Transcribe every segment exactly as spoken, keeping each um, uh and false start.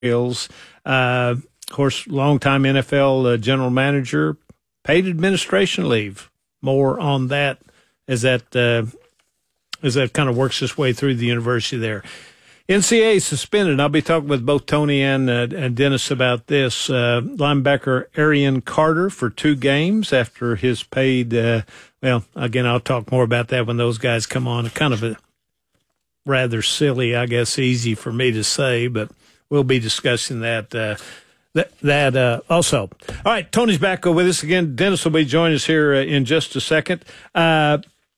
Hills. Uh, of course, longtime N F L uh, general manager, paid administration leave. More on that as that uh, as that kind of works its way through the university there. N C A A suspended. I'll be talking with both Tony and, uh, and Dennis about this. Uh, linebacker Arian Carter for two games after his paid. Uh, well, again, I'll talk more about that when those guys come on. Kind of a rather silly, I guess, easy for me to say, but we'll be discussing that. Uh, that that uh, also. All right, Tony's back with us again. Dennis will be joining us here uh, in just a second. Uh,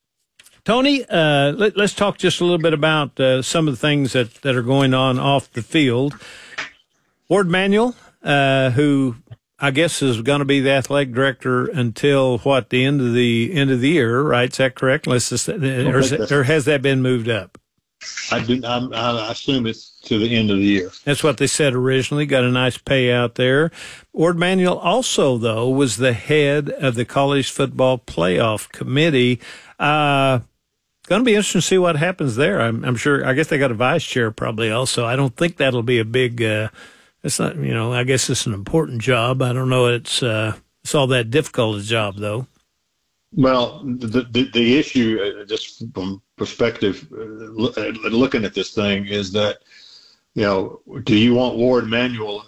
Tony, uh, let, let's talk just a little bit about uh, some of the things that, that are going on off the field. Warde Manuel, uh, who I guess is going to be the athletic director until what, the end of the end of the year, right? Is that correct? Unless it's, or, is it, or has that been moved up? I do. I, I assume it's to the end of the year. That's what they said originally. Got a nice payout there. Warde Manuel also, though, was the head of the college football playoff committee. Uh, Going to be interesting to see what happens there. I'm, I'm sure. I guess they got a vice chair probably also. I don't think that'll be a big. Uh, it's not. You know. I guess it's an important job. I don't know. It's uh, it's all that difficult a job though. Well, the the, the issue, uh, just from perspective, uh, looking at this thing, is that, you know, do you want Warde Manuel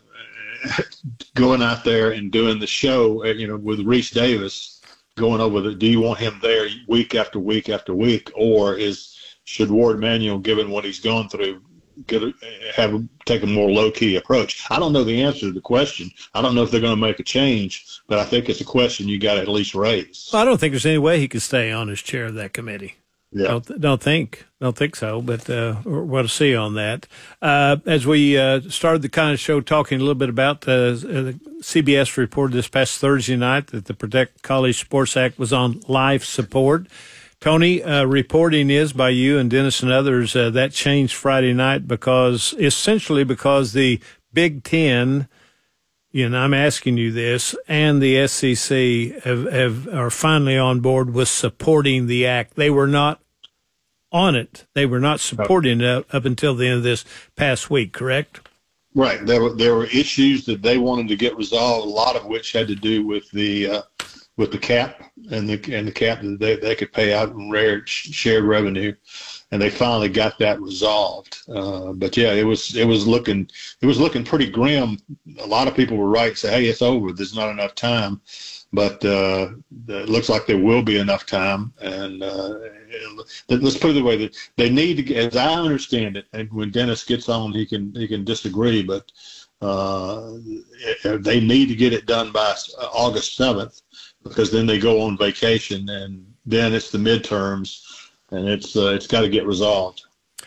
going out there and doing the show, you know, with Reese Davis? Going over the, do you want him there week after week after week, or is should Warde Manuel, given what he's gone through, get a, have take a more low key approach? I don't know the answer to the question. I don't know if they're going to make a change, but I think it's a question you got to at least raise. Well, I don't think there's any way he could stay on as chair of that committee. Yeah. Don't, don't think, don't think so, but uh, we'll see on that. Uh, as we uh, started the kind of show talking a little bit about uh, the C B S reported this past Thursday night that the Protect College Sports Act was on life support. Tony, uh, reporting is by you and Dennis and others uh, that changed Friday night because essentially because the Big Ten, you know, I'm asking you this, and the S E C have, have are finally on board with supporting the act. They were not on it. They were not supporting it up, up until the end of this past week, correct? Right. There were there were issues that they wanted to get resolved, a lot of which had to do with the uh, with the cap and the and the cap that they, they could pay out in rare shared revenue, and they finally got that resolved. Uh, but yeah, it was it was looking it was looking pretty grim. A lot of people were right, say, "Hey, it's over. There's not enough time." But uh, it looks like there will be enough time. And uh, let's put it the way that they need to get, as I understand it, and when Dennis gets on, he can he can disagree, but uh, they need to get it done by August seventh, because then they go on vacation, and then it's the midterms, and it's uh, it's got to get resolved.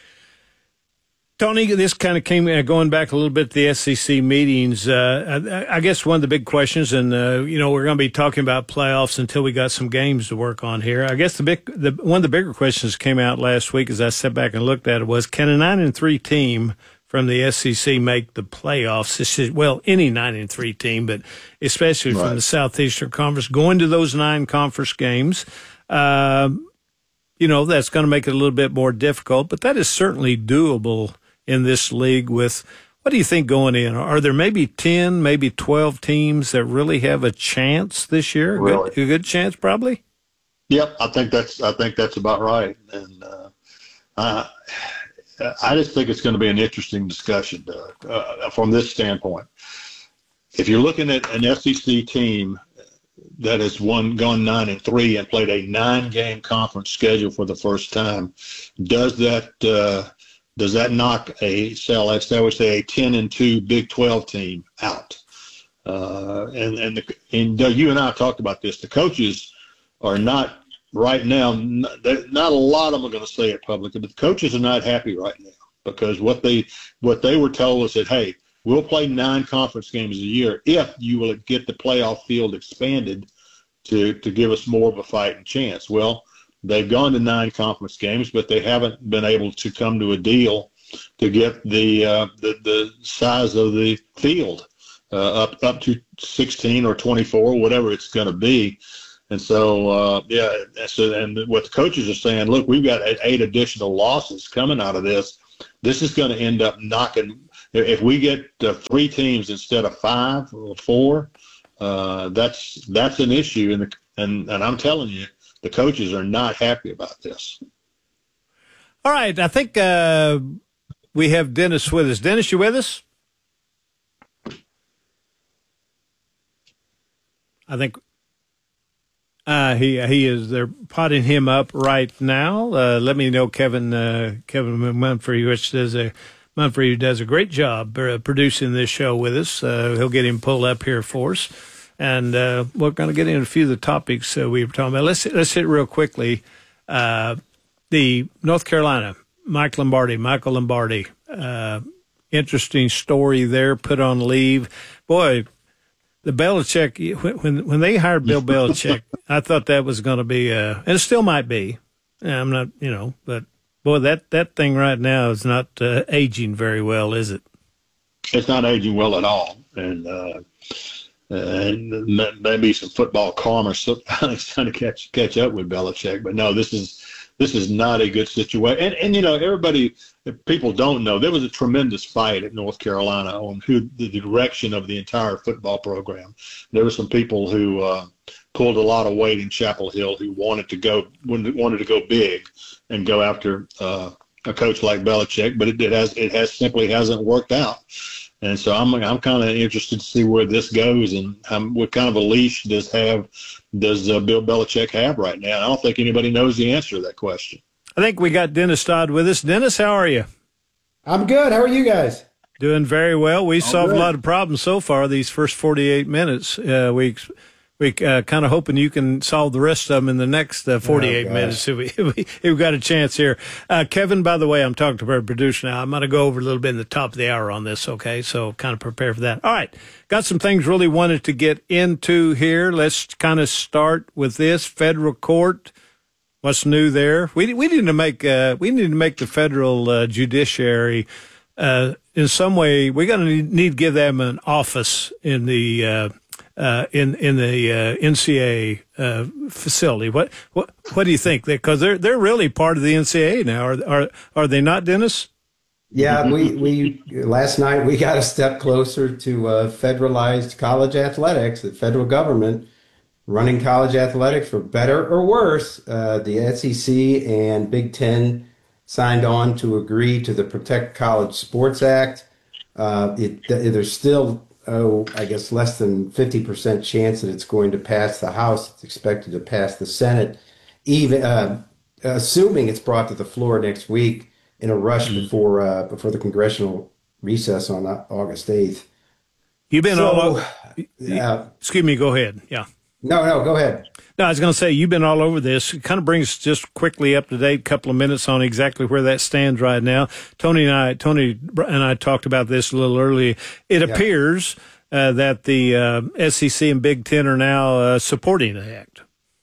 Tony, this kind of came uh, going back a little bit to the S E C meetings. Uh, I, I guess one of the big questions, and uh, you know, we're going to be talking about playoffs until we got some games to work on here. I guess the big, the one of the bigger questions came out last week as I sat back and looked at it was, can a nine and three team from the S E C make the playoffs? This is, well, any nine and three team, but especially right. from the Southeastern Conference, going to those nine conference games. Uh, you know, that's going to make it a little bit more difficult, but that is certainly doable in this league. With, what do you think going in? Are there maybe ten, maybe twelve teams that really have a chance this year? A really? good, a good chance, probably? Yep, I think that's I think that's about right. And uh, I, I just think it's going to be an interesting discussion, Doug, uh, from this standpoint. If you're looking at an S E C team that has won, gone nine and three and played a nine-game conference schedule for the first time, does that uh, does that knock a, shall I say, a ten and two Big twelve team out? Uh, and and, the, and you and I talked about this. The coaches are not right now. Not, not a lot of them are going to say it publicly, but the coaches are not happy right now, because what they what they were told is that, hey, we'll play nine conference games a year if you will get the playoff field expanded to to give us more of a fighting chance. Well, they've gone to nine conference games, but they haven't been able to come to a deal to get the uh, the, the size of the field uh, up up to sixteen or twenty-four, whatever it's going to be. And so, uh, yeah, so, and what the coaches are saying, look, we've got eight additional losses coming out of this. This is going to end up knocking, if we get uh, three teams instead of five or four, uh, that's that's an issue. And, and and I'm telling you, the coaches are not happy about this. All right, I think uh, we have Dennis with us. Dennis, you with us? I think uh, he he is. They're potting him up right now. Uh, let me know, Kevin uh, Kevin Munfrey, which does a Munfrey who does a great job uh, producing this show with us. Uh, he'll get him pulled up here for us, and uh, we're going to get into a few of the topics uh, we were talking about. Let's let's hit real quickly. Uh, the North Carolina, Mike Lombardi, Michael Lombardi. Uh, interesting story there. Put on leave, boy. The Belichick, when when they hired Bill Belichick, I thought that was going to be, uh, and it still might be. I'm not, you know, but boy, that, that thing right now is not uh, aging very well, is it? It's not aging well at all, and uh, and maybe some football karma trying to catch catch up with Belichick. But no, this is this is not a good situation. And and you know, everybody. If people don't know, there was a tremendous fight at North Carolina on who the direction of the entire football program. There were some people who uh, pulled a lot of weight in Chapel Hill who wanted to go wanted to go big and go after uh, a coach like Belichick, but it, it has it has simply hasn't worked out. And so I'm I'm kind of interested to see where this goes and um, what kind of a leash does have does uh, Bill Belichick have right now. I don't think anybody knows the answer to that question. I think we got Dennis Dodd with us. Dennis, how are you? I'm good. How are you guys? Doing very well. We All solved good. a lot of problems so far these first forty-eight minutes. Uh, we we uh, kind of hoping you can solve the rest of them in the next uh, forty-eight oh, minutes if, we, if, we, if we've got a chance here. Uh, Kevin, by the way, I'm talking to our producer now. I'm going to go over a little bit in the top of the hour on this, okay? So kind of prepare for that. All right. Got some things really wanted to get into here. Let's kind of start with this. Federal court. What's new there? We we need to make uh, we need to make the federal uh, judiciary uh, in some way. We're going to need, need to give them an office in the uh, uh, in in the uh, N C A A uh, facility. What what what do you think? Because they're they're really part of the N C A A now. Are are are they not, Dennis? Yeah, we we last night we got a step closer to uh, federalized college athletics. The federal government running college athletics, for better or worse. Uh, the S E C and Big Ten signed on to agree to the Protect College Sports Act. Uh, it, there's still, oh, I guess, less than fifty percent chance that it's going to pass the House. It's expected to pass the Senate, even uh, assuming it's brought to the floor next week in a rush before uh, before the congressional recess on August eighth. You've been So, all over. yeah. Excuse me. Go ahead. Yeah. No, no, go ahead. No, I was going to say, you've been all over this. It kind of brings us just quickly up to date, a couple of minutes on exactly where that stands right now. Tony and I, Tony and I talked about this a little earlier. It Yeah. appears uh, that the uh, S E C and Big Ten are now uh, supporting the act.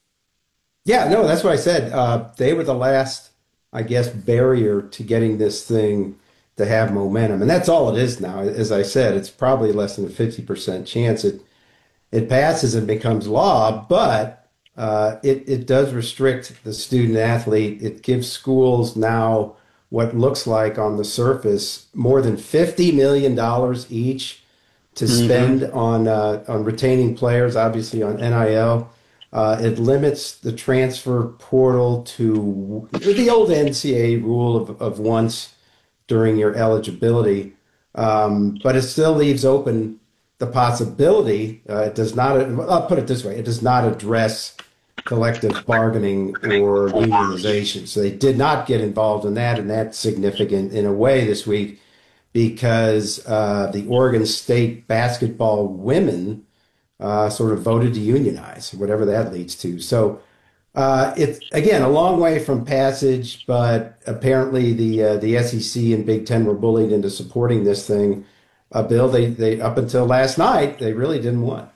Yeah, no, that's what I said. Uh, they were the last, I guess, barrier to getting this thing to have momentum. And that's all it is now. As I said, it's probably less than a fifty percent chance it it passes and becomes law, but uh, it, it does restrict the student athlete. It gives schools now what looks like on the surface more than fifty million dollars each to spend mm-hmm. on uh, on retaining players, obviously on N I L. Uh, it limits the transfer portal to the old N C A A rule of, of once during your eligibility, um, but it still leaves open the possibility. Uh, it does not, I'll put it this way, it does not address collective bargaining or unionization. So they did not get involved in that, and that's significant in a way this week because uh, the Oregon State basketball women uh, sort of voted to unionize, whatever that leads to. So uh, it's, again, a long way from passage, but apparently the uh, the S E C and Big Ten were bullied into supporting this thing. A bill they, they up until last night they really didn't want.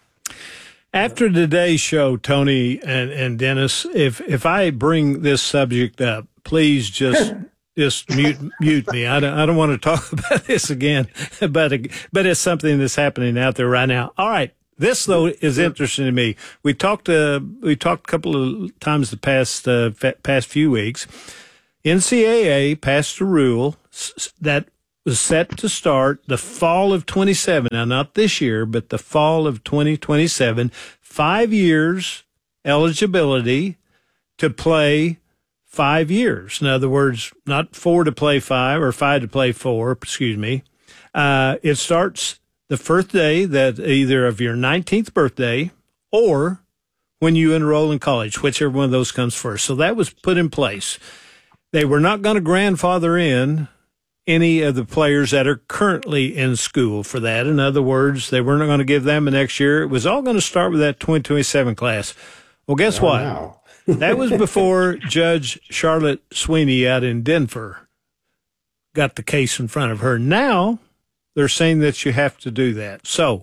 After today's show, Tony and, and Dennis, if if I bring this subject up, please just just mute mute me. I don't I don't want to talk about this again, but but it's something that's happening out there right now. All right, this though is interesting to me. We talked uh, we talked a couple of times the past uh, past few weeks. N C A A passed a rule that was set to start the fall of twenty-seven. Now, not this year, but the fall of twenty twenty-seven. Five years eligibility to play five years. In other words, not four to play five or five to play four, excuse me. Uh, it starts the first day that either of your nineteenth birthday or when you enroll in college, whichever one of those comes first. So that was put in place. They were not going to grandfather in any of the players that are currently in school for that. In other words, they weren't going to give them a next year. It was all going to start with that twenty twenty-seven class. Well, guess Oh, what? wow. That was before Judge Charlotte Sweeney out in Denver got the case in front of her. Now they're saying that you have to do that. So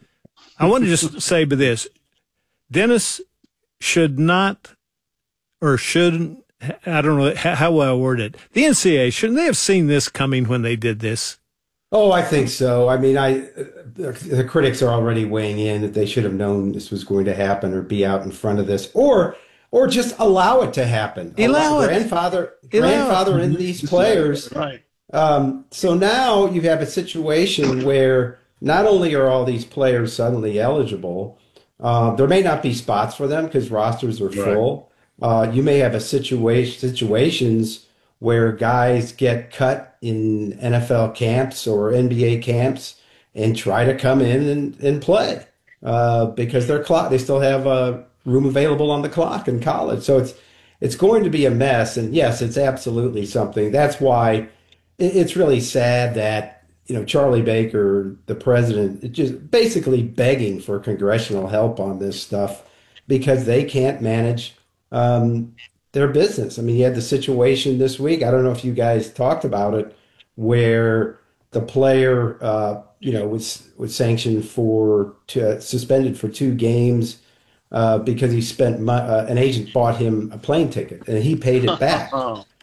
I want to just say by this, Dennis should not or shouldn't, I don't know how well I word it. The N C double A, shouldn't they have seen this coming when they did this? Oh, I think so. I mean, I the critics are already weighing in that they should have known this was going to happen or be out in front of this, or or just allow it to happen. Allow it. Grandfather, Allow it. grandfather in these players. Right. Um, so now you have a situation where not only are all these players suddenly eligible, uh, there may not be spots for them because rosters are full. Uh, you may have a situation situations where guys get cut in N F L camps or N B A camps and try to come in and, and play uh, because their clock they still have a room available on the clock in college. So it's it's going to be a mess. And yes, it's absolutely something. That's why it, it's really sad that you know Charlie Baker, the president, is just basically begging for congressional help on this stuff because they can't manage um, their business. I mean, you had the situation this week. I don't know if you guys talked about it, where the player, uh, you know, was was sanctioned for to, suspended for two games uh, because he spent mo- uh, an agent bought him a plane ticket and he paid it back.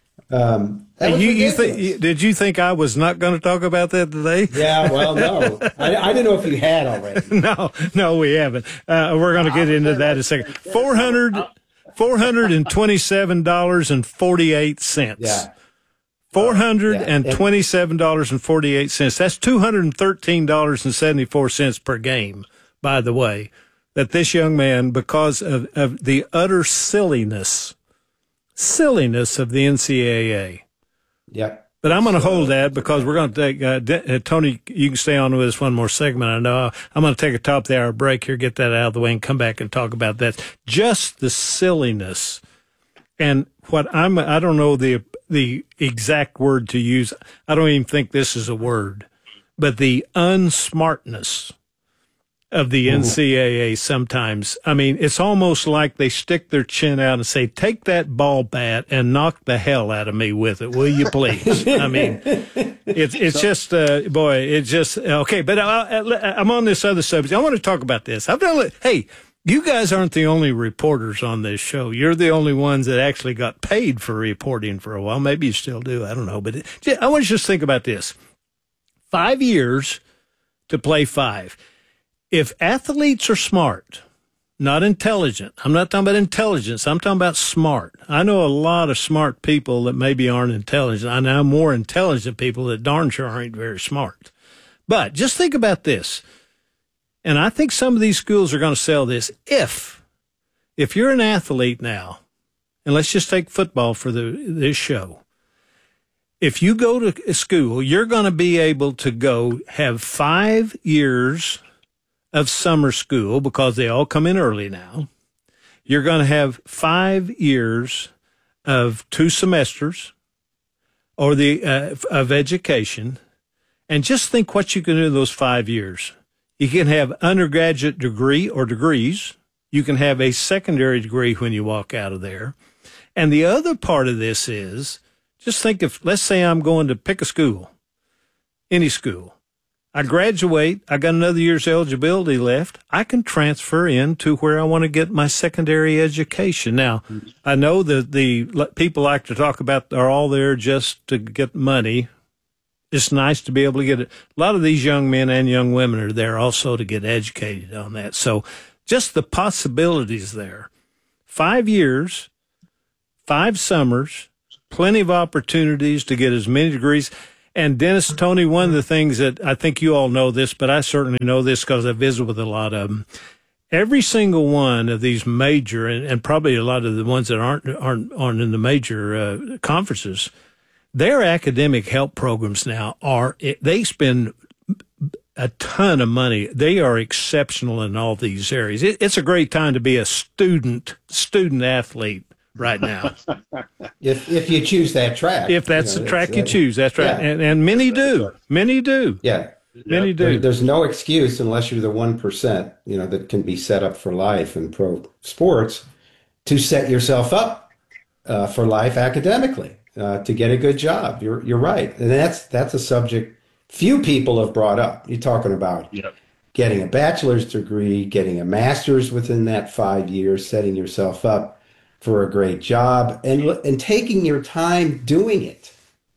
Um, that was you, you ridiculous. think, did you think I was not going to talk about that today? Yeah, well, no, I, I didn't know if you had already. No, no, we haven't. Uh, we're going to get into that in a second. four hundred four hundred twenty-seven dollars and forty-eight cents. Yeah. four hundred twenty-seven dollars and forty-eight cents. That's two hundred thirteen dollars and seventy-four cents per game, by the way, that this young man, because of, of the utter silliness, silliness of the N C double A. Yep. But I'm going to hold that because we're going to take, uh, De- uh, Tony, you can stay on with us one more segment. I know I'm going to take a top of the hour break here, get that out of the way and come back and talk about that. Just the silliness. And what I'm, I don't know the, the exact word to use. I don't even think this is a word, but the unsmartness of the N C double A sometimes. I mean, it's almost like they stick their chin out and say, take that ball bat and knock the hell out of me with it, will you please? I mean, it's it's just, uh, boy, it's just, okay, but I, I'm on this other subject. I want to talk about this. I've done, hey, you guys aren't the only reporters on this show. You're the only ones that actually got paid for reporting for a while. Maybe you still do. I don't know. But it, I want you to just think about this. Five years to play five. If athletes are smart, not intelligent, I'm not talking about intelligence, I'm talking about smart. I know a lot of smart people that maybe aren't intelligent. I know more intelligent people that darn sure aren't very smart. But just think about this. And I think some of these schools are going to sell this. If, if you're an athlete now, and let's just take football for the, this show. If you go to school, you're going to be able to go have five years of summer school because they all come in early now. You're going to have five years of two semesters or the uh, of education. And just think what you can do in those five years. You can have undergraduate degree or degrees. You can have a secondary degree when you walk out of there. And the other part of this is, just think of, let's say I'm going to pick a school, any school. I graduate, I got another year's eligibility left. I can transfer into where I want to get my secondary education. Now, I know that the people like to talk about are all there just to get money. It's nice to be able to get it. A lot of these young men and young women are there also to get educated on that. So just the possibilities there. Five years, five summers, plenty of opportunities to get as many degrees. And Dennis, Tony, one of the things that I think you all know this, but I certainly know this because I visit with a lot of them. Every single one of these major, and, and probably a lot of the ones that aren't aren't, aren't in the major uh, conferences, their academic help programs now are, they spend a ton of money. They are exceptional in all these areas. It, it's a great time to be a student, student athlete right now. if if you choose that track. If that's you know, the track that's, you choose, that's right. Yeah. And, and many do. Many do. Yeah. Many do. There, there's no excuse unless you're the one percent, you know, that can be set up for life in pro sports to set yourself up uh, for life academically, uh, to get a good job. You're you're right. And that's that's a subject few people have brought up. You're talking about Yep. getting a bachelor's degree, getting a master's within that five years, setting yourself up for a great job, and and taking your time doing it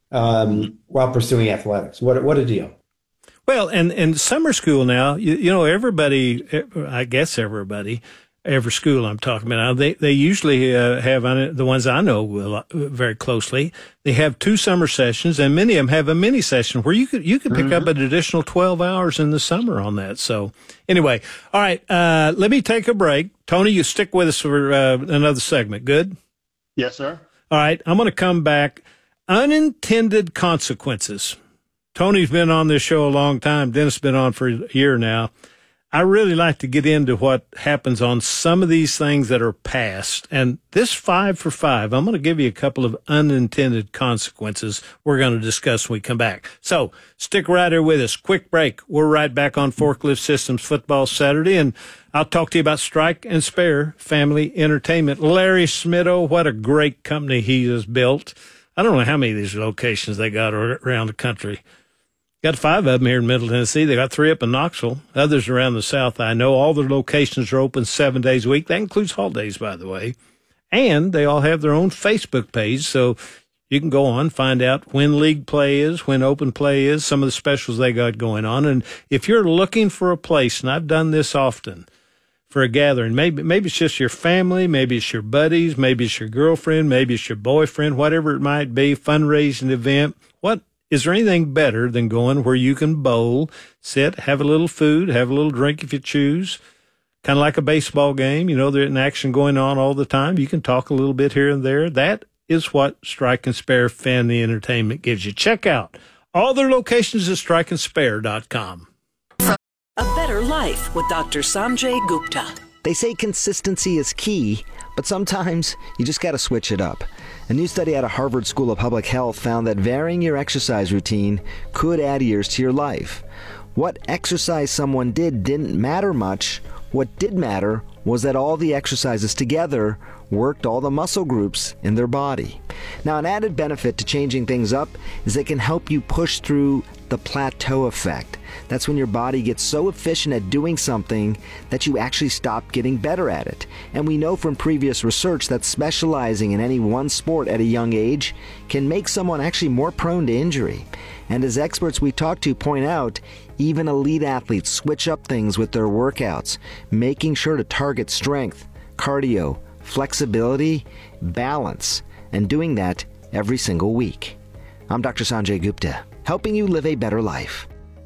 um, while pursuing athletics. What what a deal! Well, and, and summer school now, you, you know, everybody, I guess everybody, every school I'm talking about, they, they usually uh, have, the ones I know very closely, they have two summer sessions, and many of them have a mini session where you could, you could pick mm-hmm. up an additional twelve hours in the summer on that. So anyway, all right, uh, let me take a break. Tony, you stick with us for uh, another segment. Good? Yes, sir. All right, I'm going to come back. Unintended consequences. Tony's been on this show a long time. Dennis has been on for a year now. I really like to get into what happens on some of these things that are past. And this five for five, I'm going to give you a couple of unintended consequences we're going to discuss when we come back. So stick right here with us. Quick break. We're right back on Forklift Systems Football Saturday, and I'll talk to you about Strike and Spare Family Entertainment. Larry Smitto, what a great company he has built. I don't know how many of these locations they got around the country. Got five of them here in Middle Tennessee. They got three up in Knoxville, others around the South. I know all their locations are open seven days a week. That includes holidays, by the way. And they all have their own Facebook page, so you can go on, find out when league play is, when open play is, some of the specials they got going on. And if you're looking for a place, and I've done this often, for a gathering, maybe maybe it's just your family, maybe it's your buddies, maybe it's your girlfriend, maybe it's your boyfriend, whatever it might be, fundraising event, what is there anything better than going where you can bowl, sit, have a little food, have a little drink if you choose, kind of like a baseball game? You know, there's an action going on all the time. You can talk a little bit here and there. That is what Strike and Spare Family Entertainment gives you. Check out all their locations at strike and spare dot com. A Better Life with Doctor Sanjay Gupta. They say consistency is key, but sometimes you just got to switch it up. A new study out of Harvard School of Public Health found that varying your exercise routine could add years to your life. What exercise someone did didn't matter much. What did matter was that all the exercises together worked all the muscle groups in their body. Now, an added benefit to changing things up is it can help you push through the plateau effect. That's when your body gets so efficient at doing something that you actually stop getting better at it. And we know from previous research that specializing in any one sport at a young age can make someone actually more prone to injury. And as experts we talk to point out, even elite athletes switch up things with their workouts, making sure to target strength, cardio, flexibility, balance, and doing that every single week. I'm Doctor Sanjay Gupta, helping you live a better life.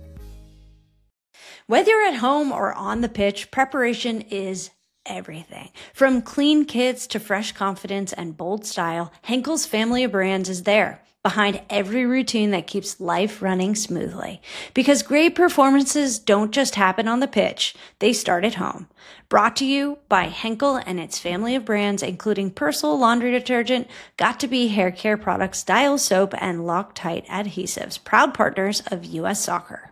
Whether you're at home or on the pitch, preparation is everything. From clean kits to fresh confidence and bold style, Henkel's family of brands is there, behind every routine that keeps life running smoothly. Because great performances don't just happen on the pitch, they start at home. Brought to you by Henkel and its family of brands, including Persil laundry detergent, Got2b hair care products, Dial soap, and Loctite adhesives, proud partners of U S Soccer.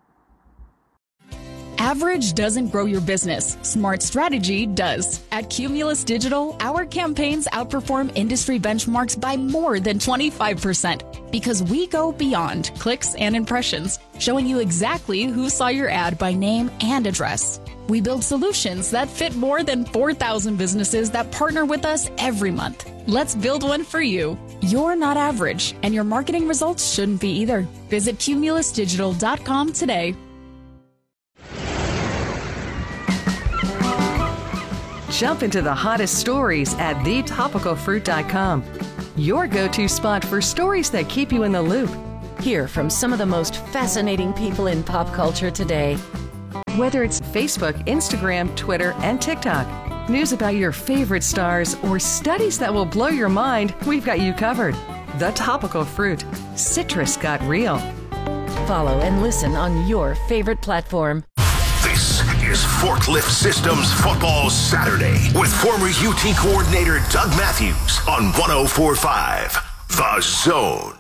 Average doesn't grow your business. Smart strategy does. At Cumulus Digital, our campaigns outperform industry benchmarks by more than twenty-five percent because we go beyond clicks and impressions, showing you exactly who saw your ad by name and address. We build solutions that fit more than four thousand businesses that partner with us every month. Let's build one for you. You're not average, and your marketing results shouldn't be either. Visit cumulus digital dot com today. Jump into the hottest stories at the topical fruit dot com. Your go-to spot for stories that keep you in the loop. Hear from some of the most fascinating people in pop culture today. Whether it's Facebook, Instagram, Twitter, and TikTok, news about your favorite stars, or studies that will blow your mind, we've got you covered. The Topical Fruit. Citrus got real. Follow and listen on your favorite platform. This is Forklift Systems Football Saturday with former U T coordinator Doug Matthews on one oh four point five The Zone.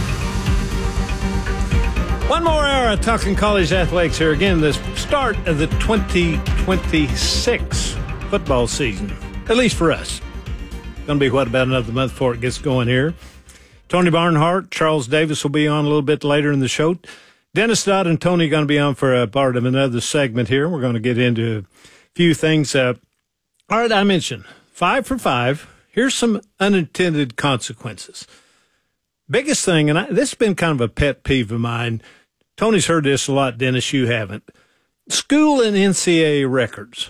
One more hour of talking college athletics here. Again, the start of the twenty twenty-six football season, at least for us. Going to be, what, about another month before it gets going here. Tony Barnhart, Charles Davis will be on a little bit later in the show. Dennis Dodd and Tony are going to be on for a part of another segment here. We're going to get into a few things. Uh, all right, I mentioned five for five. Here's some unintended consequences. Biggest thing, and I, this has been kind of a pet peeve of mine. Tony's heard this a lot, Dennis, you haven't. School and N C double A records.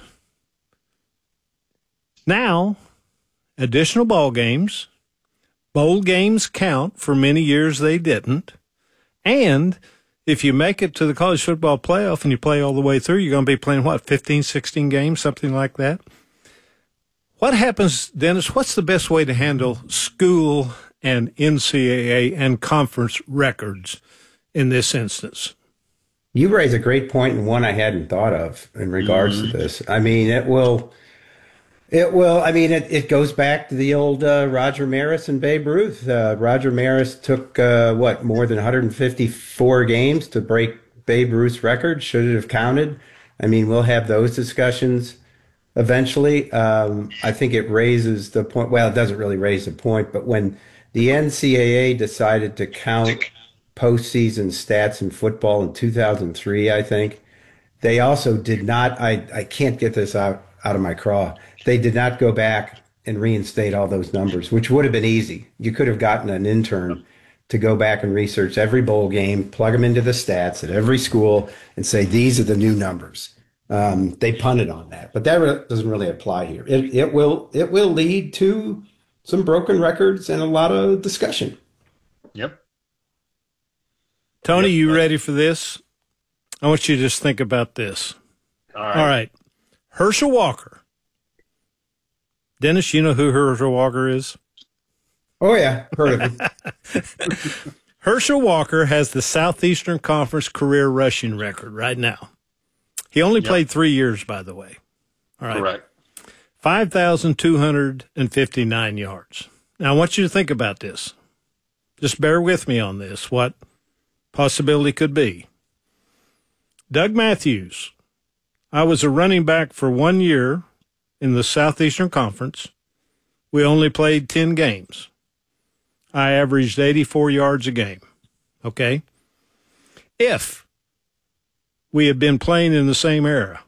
Now, additional ball games, bowl games count. For many years they didn't. And if you make it to the college football playoff and you play all the way through, you're going to be playing, what, fifteen, sixteen games, something like that? What happens, Dennis, what's the best way to handle school and N C double A and conference records in this instance? You raise a great point, and one I hadn't thought of in regards mm-hmm. to this. I mean, it will, it will, I mean, it, it goes back to the old uh, Roger Maris and Babe Ruth. Uh, Roger Maris took, uh, what, more than one hundred fifty-four games to break Babe Ruth's record. Should it have counted? I mean, we'll have those discussions eventually. Um, I think it raises the point, well, it doesn't really raise the point, but when the N C double A decided to count postseason stats in football in two thousand three, I think, they also did not, I, I can't get this out, out of my craw, they did not go back and reinstate all those numbers, which would have been easy. You could have gotten an intern to go back and research every bowl game, plug them into the stats at every school, and say, these are the new numbers. Um, they punted on that, but that doesn't really apply here. It, it will it will lead to some broken records and a lot of discussion. Yep. Tony, yep. you ready for this? I want you to just think about this. All right. All right. Herschel Walker. Dennis, you know who Herschel Walker is? Oh, yeah. Heard of him. Herschel Walker has the Southeastern Conference career rushing record right now. He only yep. played three years, by the way. All right. Correct. five thousand two hundred fifty-nine yards. Now, I want you to think about this. Just bear with me on this, what possibility could be. Doug Matthews. I was a running back for one year in the Southeastern Conference. We only played ten games. I averaged eighty-four yards a game. Okay? If we had been playing in the same era,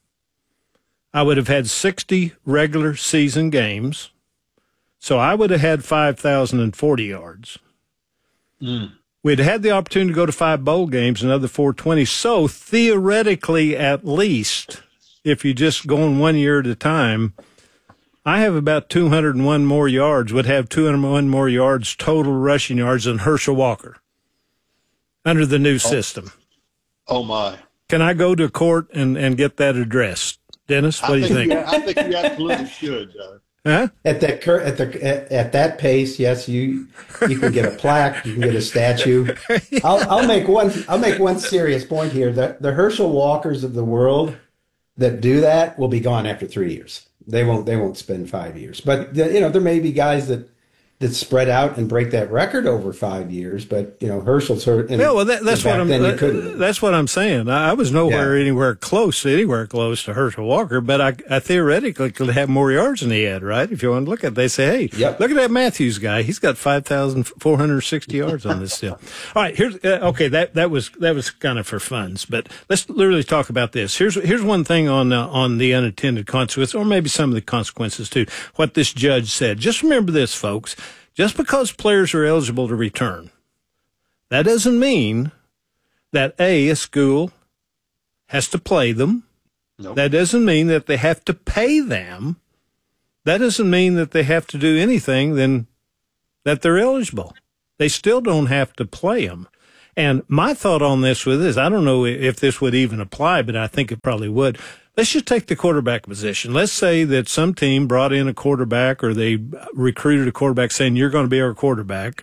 I would have had sixty regular season games, so I would have had five thousand forty yards. Mm. We'd had the opportunity to go to five bowl games, another four twenty. So theoretically, at least, if you just go on one year at a time, I have about two hundred one more yards, would have two hundred one more yards, total rushing yards than Herschel Walker under the new system. Oh, my. Can I go to court and, and get that addressed? Dennis, what I do you think? think? Yeah, I think you absolutely should. Uh, huh? At that cur- at the at, at that pace, yes, you you can get a plaque, you can get a statue. I'll I'll make one I'll make one serious point here. The the Herschel Walkers of the world that do that will be gone after three years. They won't they won't spend five years. But the, you know, there may be guys that that spread out and break that record over five years. But you know, Herschel's hurt. Yeah, well, that, that's what I'm. That, that's what I'm saying. I, I was nowhere yeah. anywhere close, anywhere close to Herschel Walker, but I, I theoretically could have more yards than he had. Right? If you want to look at it, they say, hey, yep. look at that Matthews guy. He's got five thousand four hundred sixty yards on this deal. All right, here's uh, okay. That that was that was kind of for funs, but let's literally talk about this. Here's here's one thing on uh, on the unintended consequences, or maybe some of the consequences too. What this judge said. Just remember this, folks. Just because players are eligible to return, that doesn't mean that, A, a school has to play them. Nope. That doesn't mean that they have to pay them. That doesn't mean that they have to do anything then that they're eligible. They still don't have to play them. And my thought on this with this, I don't know if this would even apply, but I think it probably would. Let's just take the quarterback position. Let's say that some team brought in a quarterback or they recruited a quarterback saying, you're going to be our quarterback,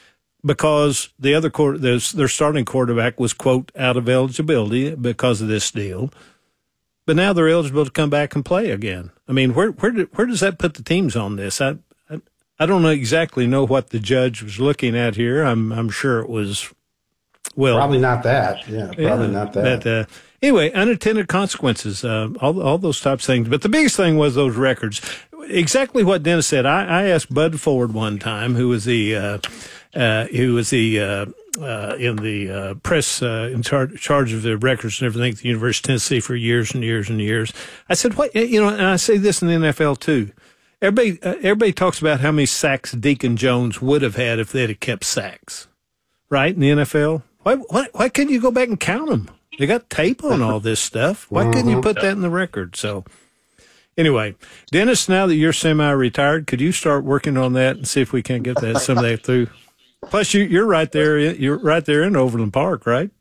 because the other quarter, their starting quarterback was, quote, out of eligibility because of this deal. But now they're eligible to come back and play again. I mean, where where do, where does that put the teams on this? I, I I don't know exactly know what the judge was looking at here. I'm I'm sure it was, well, probably not that. Yeah, probably yeah, not that. But, uh, anyway, unintended consequences, uh, all all those types of things. But the biggest thing was those records. Exactly what Dennis said. I, I asked Bud Ford one time, who was the uh, uh, who was the uh, uh, in the uh, press uh, in char- charge of the records and everything at the University of Tennessee for years and years and years. I said, "What you know?" And I say this in the N F L too. Everybody, uh, everybody talks about how many sacks Deacon Jones would have had if they'd have kept sacks, right? In the N F L, why why why couldn't you go back and count them? They got tape on all this stuff. Why couldn't you put that in the record? So. Anyway, Dennis, now that you're semi-retired, could you start working on that and see if we can get that some of that through? Plus, you, you're right there. You're right there in Overland Park, right?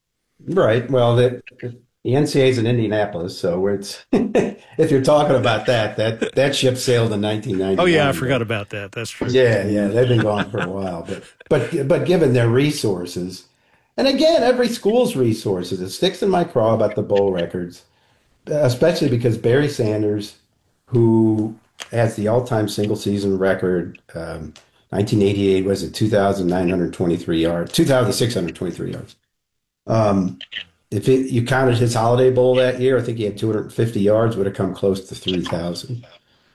Right. Well, the, the N C A A is in Indianapolis, so it's if you're talking about that, that that ship sailed in nineteen ninety-nine. Oh yeah, I forgot about that. That's true. Yeah, yeah, they've been gone for a while, but but but given their resources, and again, every school's resources, it sticks in my craw about the bowl records. Especially because Barry Sanders, who has the all-time single-season record, um, nineteen eighty-eight was it two thousand nine hundred twenty-three yards, two thousand six hundred twenty-three yards. Um, if it, you counted his Holiday Bowl that year, I think he had two hundred fifty yards, would have come close to three thousand.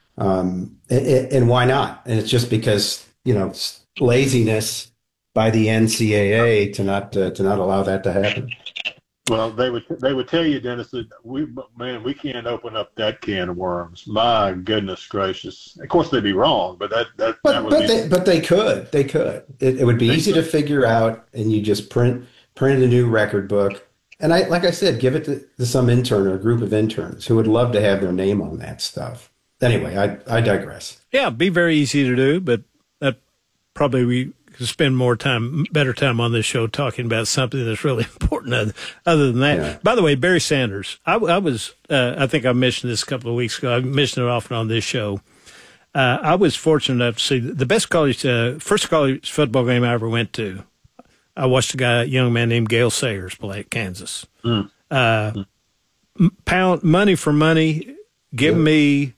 Um, and, and why not? And it's just because, you know, laziness by the N C A A to not uh, to not allow that to happen. Well, they would they would tell you, Dennis, that we man we can't open up that can of worms. My goodness gracious! Of course, they'd be wrong, but that that, but, that would but be. They, but they could, they could. It, it would be they easy could. to figure out, and you just print print a new record book. And I, like I said, give it to, to some intern or a group of interns who would love to have their name on that stuff. Anyway, I I digress. Yeah, it'd be very easy to do, but that probably we. Spend more time, better time on this show talking about something that's really important other, other than that. Yeah. By the way, Barry Sanders, I, I was, uh, I think I mentioned this a couple of weeks ago. I mentioned it often on this show. Uh, I was fortunate enough to see the best college, uh, first college football game I ever went to. I watched a guy, a young man named Gale Sayers play at Kansas. Mm. Uh, mm. Pound, money for money, give yeah. me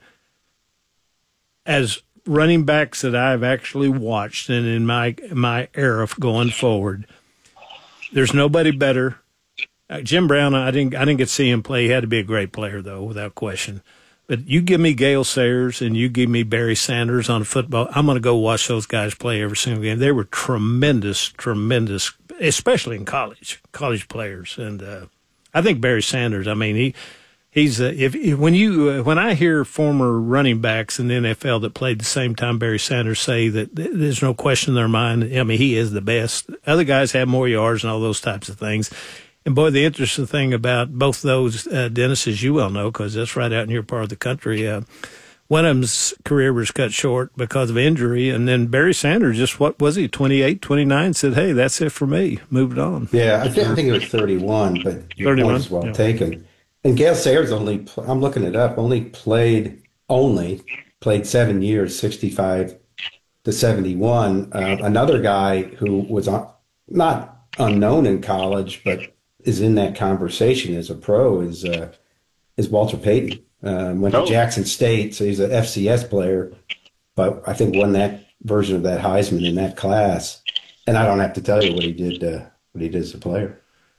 as running backs that I've actually watched and in my my era going forward, there's nobody better. Uh, Jim Brown, I didn't I didn't get to see him play. He had to be a great player, though, without question. But you give me Gale Sayers and you give me Barry Sanders on football, I'm going to go watch those guys play every single game. They were tremendous, tremendous, especially in college, college players. And uh, I think Barry Sanders, I mean, he – He's uh, if, if when you uh, when I hear former running backs in the N F L that played the same time Barry Sanders say that th- there's no question in their mind. I mean, he is the best. Other guys have more yards and all those types of things. And boy, the interesting thing about both those, uh, Dennis, as you well know, because that's right out in your part of the country. Uh, one of them's career was cut short because of injury, and then Barry Sanders just what was he, twenty-eight, twenty-nine, said, "Hey, that's it for me." Moved on. Yeah, I think I think it was thirty-one, but your point is well yeah. taken. And Gale Sayers only, I'm looking it up, only played, only played seven years, sixty-five to seventy-one. Uh, another guy who was on, not unknown in college, but is in that conversation as a pro is uh, is Walter Payton. Uh, went oh. to Jackson State, so he's an F C S player, but I think won that version of that Heisman in that class. And I don't have to tell you what he did, uh, what he did as a player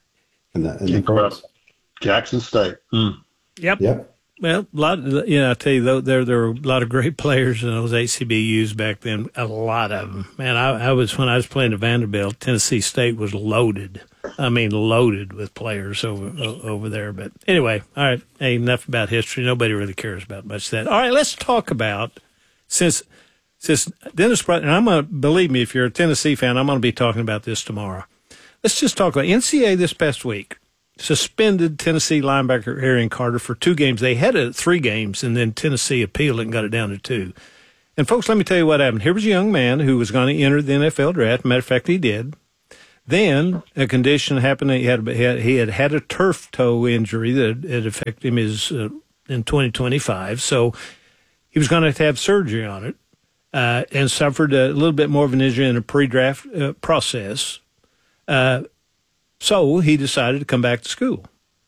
in the, in the pros. Jackson State. Mm. Yep. Yep. Well, a lot. Of, you know, I tell you, though, there there were a lot of great players in those H C B Us back then. A lot of them. Man, I, I was when I was playing at Vanderbilt. Tennessee State was loaded. I mean, loaded with players over over there. But anyway, all right. Hey, enough about history. Nobody really cares about much of that. All right, let's talk about since since Dennis. And I'm gonna believe me, if you're a Tennessee fan, I'm gonna be talking about this tomorrow. Let's just talk about N C A A this past week. Suspended Tennessee linebacker Arian Carter for two games. They had it at three games, and then Tennessee appealed it and got it down to two. And, folks, let me tell you what happened. Here was a young man who was going to enter the N F L draft. Matter of fact, he did. Then a condition happened. He had he had had a turf toe injury that had affected him his, uh, in twenty twenty-five. So he was going to have to have surgery on it, uh, and suffered a little bit more of an injury in the pre-draft uh, process. Uh, so he decided to come back to school.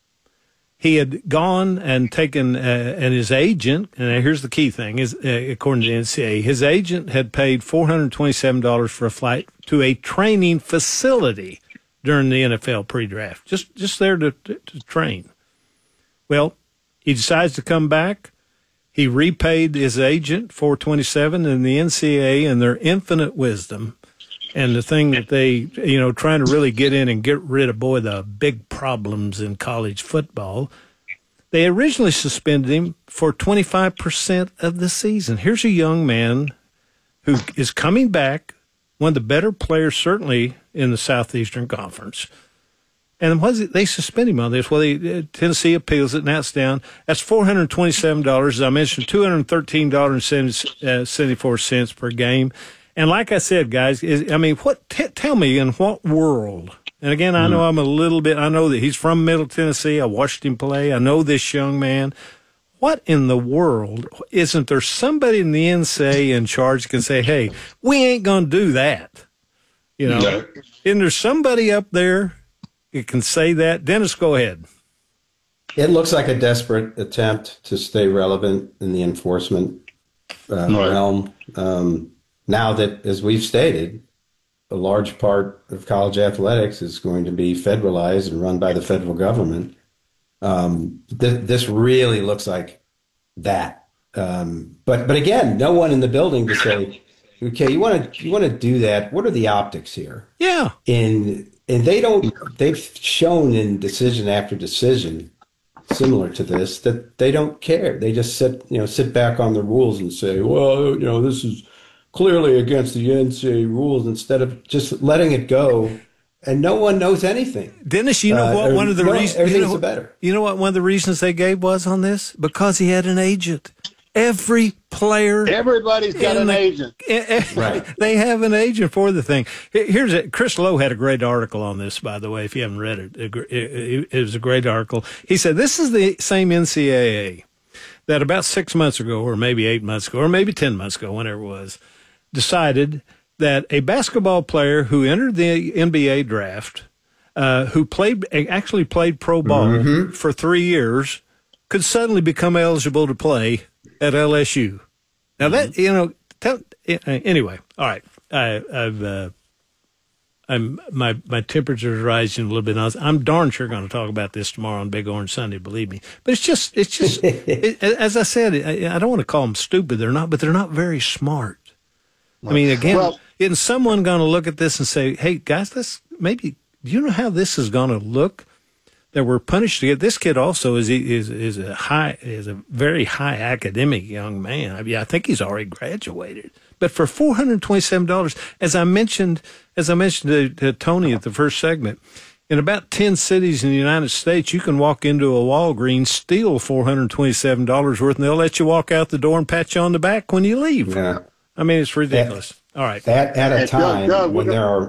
He had gone and taken, uh, and his agent, and here's the key thing, is uh, according to the N C double A, his agent had paid four hundred twenty-seven dollars for a flight to a training facility during the N F L pre-draft, just just there to, to, to train. Well, he decides to come back. He repaid his agent four hundred twenty-seven dollars, and the N C double A, in their infinite wisdom, and the thing that they, you know, trying to really get in and get rid of, boy, the big problems in college football, they originally suspended him for twenty-five percent of the season. Here's a young man who is coming back, one of the better players certainly in the Southeastern Conference. And what is it? They suspend him on this. Well, they, uh, Tennessee appeals it, and that's down. That's four hundred twenty-seven dollars. As I mentioned, two hundred thirteen dollars and seventy-four cents per game. And like I said, guys, is, I mean, what? T- tell me, in what world? And again, I know I'm a little bit, I know that he's from Middle Tennessee. I watched him play. I know this young man. What in the world? Isn't there somebody in the N C double A in charge that can say, hey, we ain't going to do that? You know, no. Isn't there somebody up there that can say that? Dennis, go ahead. It looks like a desperate attempt to stay relevant in the enforcement uh, right. realm. Um, Now that, as we've stated, a large part of college athletics is going to be federalized and run by the federal government, um, th- this really looks like that. Um, but but again, no one in the building to say, okay, you want to you want to do that? What are the optics here? Yeah, and and they don't. They've shown in decision after decision, similar to this, that they don't care. They just sit you know sit back on the rules and say, well, you know, this is clearly against the N C double A rules, instead of just letting it go, and no one knows anything. Dennis, you know what? Uh, one of the no, reasons everything's you know, better. You know what? One of the reasons they gave was on this because he had an agent. Every player, everybody's got an the, agent. Right. They have an agent for the thing. Here's it. Chris Lowe had a great article on this, by the way. If you haven't read it, it, it was a great article. He said this is the same N C double A that about six months ago, or maybe eight months ago, or maybe ten months ago, whenever it was, decided that a basketball player who entered the N B A draft, uh, who played actually played pro ball mm-hmm. for three years, could suddenly become eligible to play at L S U. Now that mm-hmm. you know, tell, anyway, all right. I, I've uh, I'm my my temperature's rising a little bit. I'm darn sure going to talk about this tomorrow on Big Orange Sunday. Believe me. But it's just it's just it, as I said, I, I don't want to call them stupid. They're not, but they're not very smart. I mean, again, well, isn't someone going to look at this and say, hey, guys, let's maybe, do you know how this is going to look? That we're punished to get this kid also is is is a high is a very high academic young man. I mean, I think he's already graduated. But for four hundred twenty-seven dollars, as I mentioned, as I mentioned to, to Tony at the first segment, in about ten cities in the United States, you can walk into a Walgreens, steal four hundred twenty-seven dollars worth, and they'll let you walk out the door and pat you on the back when you leave. Yeah. I mean, it's ridiculous. That, All right. That at a time Doug, Doug, when there are.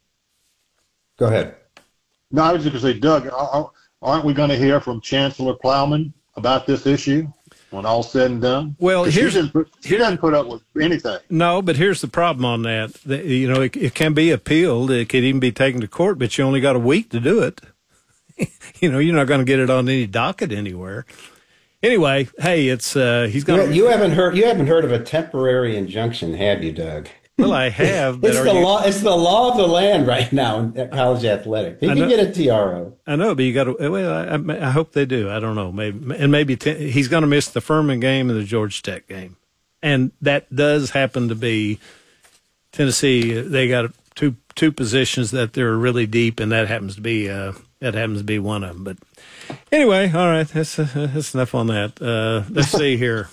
Go ahead. No, I was just going to say, Doug, aren't we going to hear from Chancellor Plowman about this issue when all's said and done? Well, here's, she, doesn't put, she doesn't put up with anything. No, but here's the problem on that. The, you know, it, it can be appealed. It could even be taken to court, but you only got a week to do it. You know, you're not going to get it on any docket anywhere. Anyway, hey, it's uh, he's going. You, you haven't heard you haven't heard of a temporary injuction, have you, Doug? Well, I have. But it's the you, law. It's the law of the land right now in college athletics. He can get a T R O. I know, but you got to. Well, I, I hope they do. I don't know. Maybe and maybe t- he's going to miss the Furman game and the Georgia Tech game, and that does happen to be Tennessee. They got two two positions that they're really deep, and that happens to be uh, that happens to be one of them. But anyway, all right, that's uh, that's enough on that. Uh, let's see here.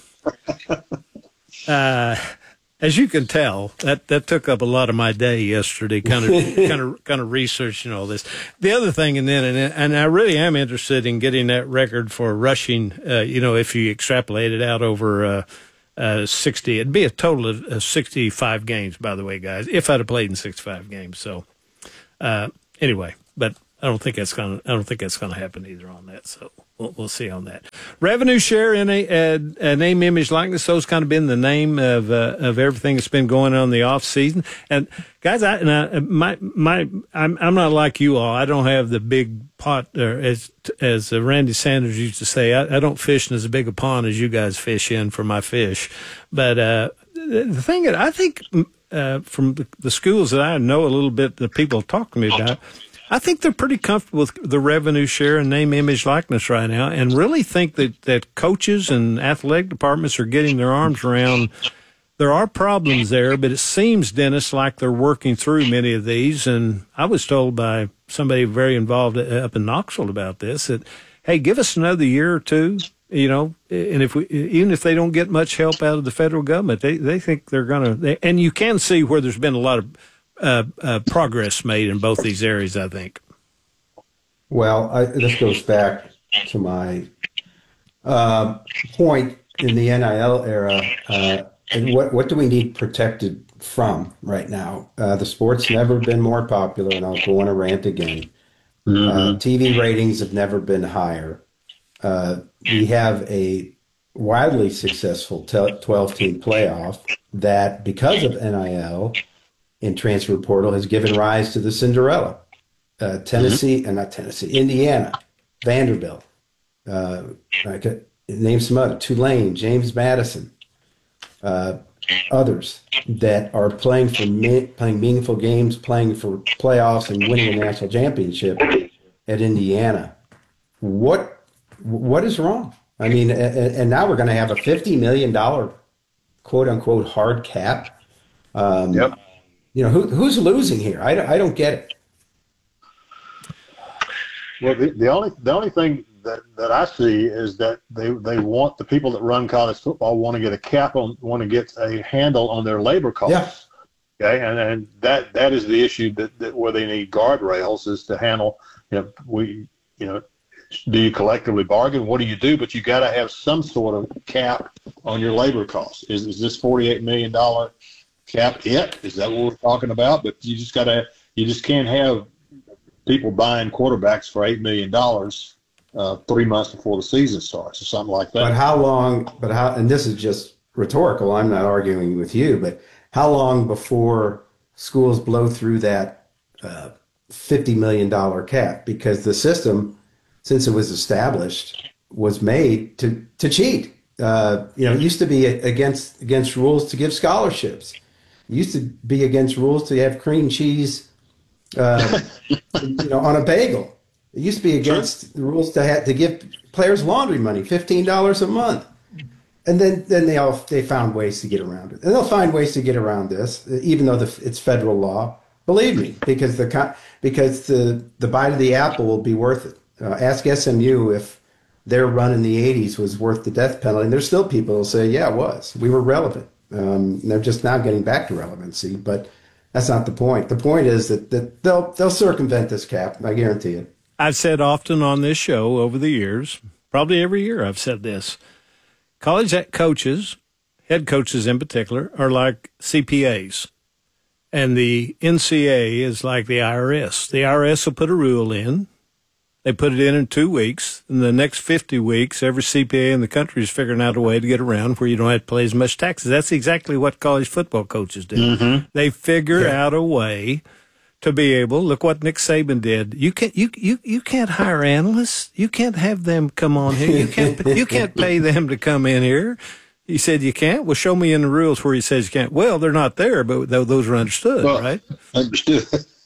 Uh, As you can tell, that, that took up a lot of my day yesterday, kind of kind of kind of researching all this. The other thing, and then and, and I really am interested in getting that record for rushing. Uh, you know, if you extrapolate it out over uh, uh, sixty, it'd be a total of uh, sixty-five games. By the way, guys, if I'd have played in sixty-five games, so uh, anyway, but I don't think that's gonna. I don't think that's gonna happen either on that. So we'll, we'll see on that. Revenue share in a, a, a name, image, likeness. Those kind of been the name of uh, of everything that's been going on in the off season. And guys, I, and I my my I'm I'm not like you all. I don't have the big pot, or as as Randy Sanders used to say. I, I don't fish in as big a pond as you guys fish in for my fish. But uh, the thing that I think uh, from the, the schools that I know a little bit, the people talk to me about. I think they're pretty comfortable with the revenue share and name, image, likeness right now, and really think that, that coaches and athletic departments are getting their arms around. There are problems there, but it seems, Dennis, like they're working through many of these. And I was told by somebody very involved up in Knoxville about this that, hey, give us another year or two, you know, and if we, even if they don't get much help out of the federal government, they, they think they're going to, and you can see where there's been a lot of Uh, uh, progress made in both these areas, I think. Well, I, this goes back to my uh, point in the N I L era. Uh, and what, what do we need protected from right now? Uh, the sport's never been more popular, and I'll go on a rant again. Mm-hmm. Uh, T V ratings have never been higher. Uh, we have a wildly successful twelve-team playoff that, because of N I L, in transfer portal, has given rise to the Cinderella. Uh, Tennessee, and mm-hmm. uh, not Tennessee, Indiana, Vanderbilt, uh, I could name some other, Tulane, James Madison, uh, others that are playing for me- playing meaningful games, playing for playoffs, and winning a national championship at Indiana. What what is wrong? I mean, and, and now we're going to have a fifty million dollars quote unquote hard cap. Um, yep. You know, who, who's losing here? I don't, I don't get it. Well, the, the only the only thing that, that I see is that they, they want the people that run college football want to get a cap on, want to get a handle on their labor costs. Yeah. Okay, and and that that is the issue that, that where they need guardrails is to handle. You know, we you know, do you collectively bargain? What do you do? But you got to have some sort of cap on your labor costs. Is is this forty-eight million dollars cap it? Is that what we're talking about? But you just got to, you just can't have people buying quarterbacks for eight million dollars uh, three months before the season starts or something like that. But how long, but how, and this is just rhetorical, I'm not arguing with you, but how long before schools blow through that uh, fifty million dollars cap? Because the system, since it was established, was made to, to cheat. Uh, you know, it used to be against against rules to give scholarships. It used to be against rules to have cream cheese, uh, you know, on a bagel. It used to be against the rules to have to give players laundry money, fifteen dollars a month. And then, then they all they found ways to get around it, and they'll find ways to get around this, even though the, it's federal law. Believe me, because the because the the bite of the apple will be worth it. Uh, ask S M U if their run in the eighties was worth the death penalty, and there's still people who say, yeah, it was. We were relevant. Um, they're just now getting back to relevancy, but that's not the point. The point is that, that they'll they'll circumvent this cap. I guarantee it. I've said often on this show over the years, probably every year I've said this, college coaches, head coaches in particular, are like C P As. And the N C A A is like the I R S. The I R S will put a rule in. They put it in in two weeks. In the next fifty weeks, every C P A in the country is figuring out a way to get around where you don't have to pay as much taxes. That's exactly what college football coaches do. Mm-hmm. They figure yeah. out a way to be able, look what Nick Saban did. You can't, you, you, you can't hire analysts. You can't have them come on here. You can't, you can't pay them to come in here. He said, you can't? Well, show me in the rules where he says you can't. Well, they're not there, but those are understood, well, right? Understood.